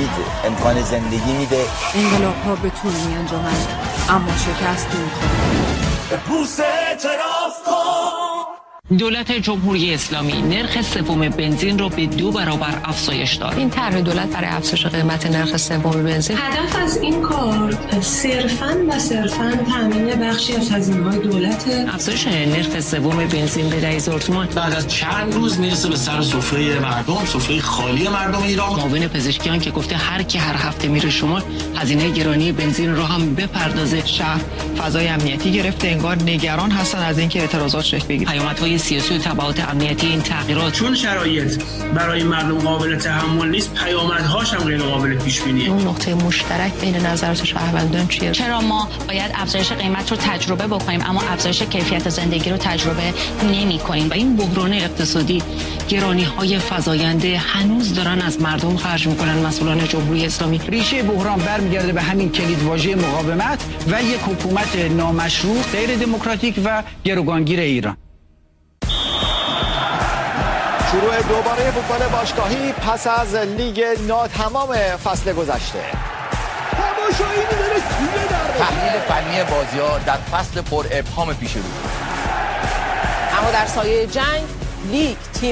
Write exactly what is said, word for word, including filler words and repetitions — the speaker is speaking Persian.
جدید امکان زندگی میده. انقلاب ها به طول می انجامند اما شکست نمی‌خورند. پوست اعتراف کن. دولت جمهوری اسلامی نرخ سوم بنزین رو به دو برابر افزایش داد. این طرح دولت برای افزایش قیمت نرخ سوم بنزین، هدف از این کار صرفاً و صرفاً تامین بخشی از هزینه‌های دولت. افزایش نرخ سوم بنزین به ده هزار تومان بعد از چند روز میرسه به سر سفره مردم، سفره خالی مردم ایران. معاون پزشکیان که گفته هر کی هر هفته میره شما هزینه گرانی بنزین رو هم بپردازه. شهر فضای امنیتی گرفته، انگار نگران هستن از اینکه اعتراضات شکل بگیره. پیامدهای سیاسی و تبعات امنیتی این تغییرات، چون شرایط برای مردم قابل تحمل نیست، پیامدهاش هم غیر قابل پیش بینیه. اون نقطه مشترک بین نظرات شهروندان چیه؟ چرا ما باید افزایش قیمت رو تجربه بکنیم اما افزایش کیفیت زندگی رو تجربه نمی‌کنیم؟ و این بحران اقتصادی، گرانی‌های فزاینده هنوز دارن از مردم خرج می‌کنن مسئولان جمهوری اسلامی. ریشه بحران برمیگرده به همین کلیدواژه مقاومت و یک حکومت نامشروع، غیر دموکراتیک و گروگانگیر ایران. شروع دوباره فوتبال باشگاهی پس از لیگ ناتمام فصل گذشته. تماشایی داره توی در تحلیل فنی بازی‌ها در فصل پر ابهام پیش رو. اما در سایه جنگ لیگ تیم